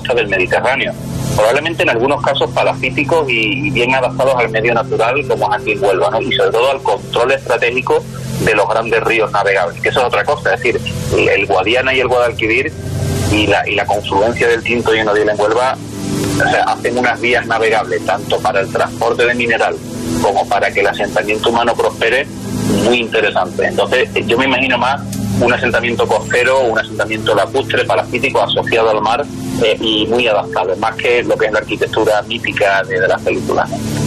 costa del Mediterráneo, probablemente en algunos casos palafíticos y bien adaptados al medio natural, como es aquí en Huelva, ¿no? Y sobre todo al control estratégico de los grandes ríos navegables, que eso es otra cosa, es decir, el Guadiana y el Guadalquivir y la confluencia del Tinto y el Nodiel en Huelva, o sea, hacen unas vías navegables tanto para el transporte de mineral como para que el asentamiento humano prospere, muy interesante. Entonces yo me imagino más un asentamiento costero, un asentamiento lacustre, palafítico, asociado al mar, y muy adaptable, más que lo que es la arquitectura mítica de las películas, ¿no?